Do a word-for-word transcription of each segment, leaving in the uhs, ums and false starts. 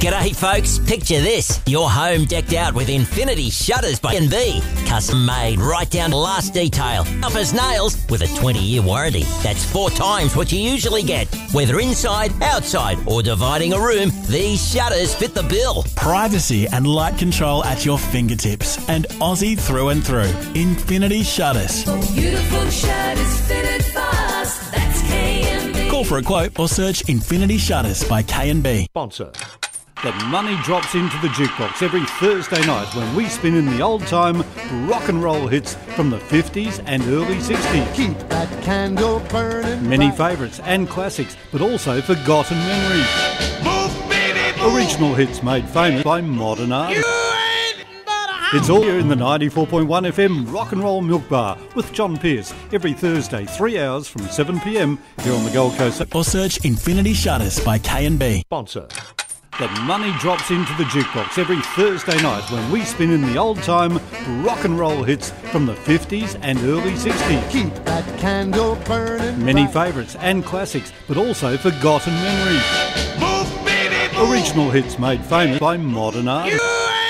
G'day folks, picture this. Your home decked out with Infinity Shutters by K and B. Custom made right down to last detail. Tough as nails with a twenty year warranty. That's four times what you usually get. Whether inside, outside or dividing a room, these shutters fit the bill. Privacy and light control at your fingertips. And Aussie through and through. Infinity Shutters. Beautiful shutters fitted fast. That's K and B. Call for a quote or search Infinity Shutters by K and B. Sponsor. The money drops into the jukebox every Thursday night when we spin in the old-time rock and roll hits from the fifties and early sixties. Keep that candle burning. Many favourites and classics, but also forgotten memories. Move, baby, move. Original hits made famous by modern artists. It's all here in the ninety-four point one F M Rock and Roll Milk Bar with John Pearce every Thursday, three hours from seven p m here on the Gold Coast. Or search Infinity Shutters by K and B. Sponsor. The money drops into the jukebox every Thursday night when we spin in the old-time rock and roll hits from the fifties and early sixties. Keep that candle burning. Many favourites and classics, but also forgotten memories. Move, baby, move. Original hits made famous by modern artists.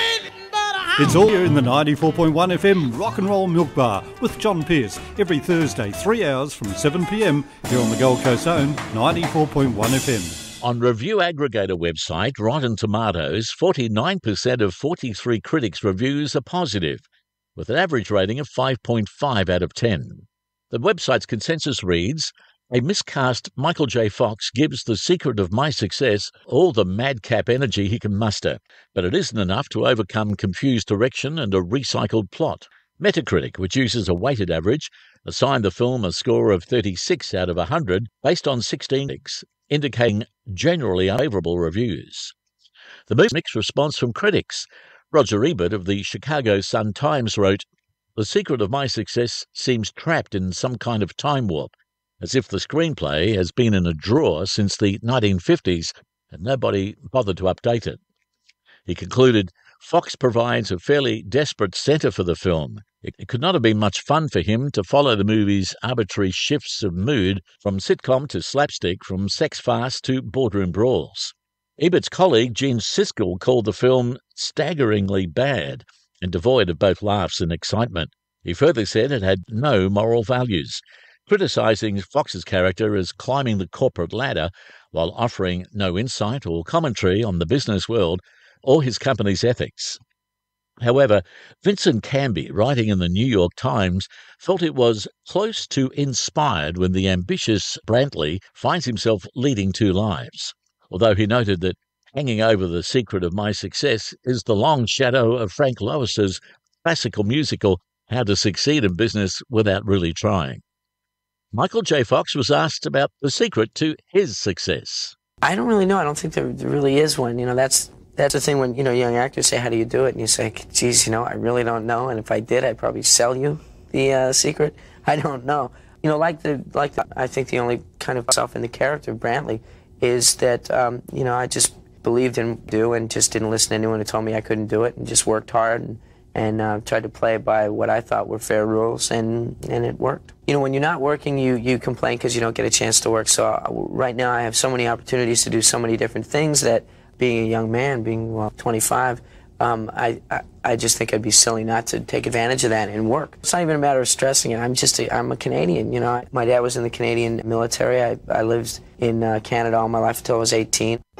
It's all here in the ninety-four point one F M Rock and Roll Milk Bar with John Pearce every Thursday, three hours from seven p m here on the Gold Coast own ninety-four point one F M. On review aggregator website Rotten Tomatoes, forty-nine percent of forty-three critics' reviews are positive, with an average rating of five point five out of ten. The website's consensus reads, "A miscast Michael J. Fox gives The Secret of My Success all the madcap energy he can muster, but it isn't enough to overcome confused direction and a recycled plot." Metacritic, which uses a weighted average, assigned the film a score of thirty-six out of one hundred based on sixteen critics, indicating generally unfavourable reviews. The movie's mixed response from critics. Roger Ebert of the Chicago Sun-Times wrote, "The Secret of My Success seems trapped in some kind of time warp, as if the screenplay has been in a drawer since the nineteen fifties and nobody bothered to update it." He concluded, "Fox provides a fairly desperate centre for the film. It could not have been much fun for him to follow the movie's arbitrary shifts of mood from sitcom to slapstick, from sex farce to boardroom brawls." Ebert's colleague Gene Siskel called the film staggeringly bad and devoid of both laughs and excitement. He further said it had no moral values, criticising Fox's character as climbing the corporate ladder while offering no insight or commentary on the business world or his company's ethics. However, Vincent Canby, writing in the New York Times, felt it was close to inspired when the ambitious Brantley finds himself leading two lives, although he noted that hanging over The Secret of My Success is the long shadow of Frank Lois's classical musical How to Succeed in Business Without Really Trying. Michael J. Fox was asked about the secret to his success. I don't really know. I don't think there really is one. You know, that's that's the thing when, you know, young actors say, "How do you do it?" And you say, "Geez, you know, I really don't know. And if I did, I'd probably sell you the uh, secret." I don't know. You know, like the like the, I think the only kind of self in the character of Brantley is that um, you know, I just believed in do and just didn't listen to anyone who told me I couldn't do it, and just worked hard and and uh, tried to play by what I thought were fair rules, and and it worked. You know, when you're not working, you you complain because you don't get a chance to work. So uh, right now, I have so many opportunities to do so many different things that, being a young man, being well, twenty-five, um, I, I I just think I'd be silly not to take advantage of that and work. It's not even a matter of stressing it. I'm just a, I'm a Canadian. You know, my dad was in the Canadian military. I I lived in uh, Canada all my life until I was eighteen.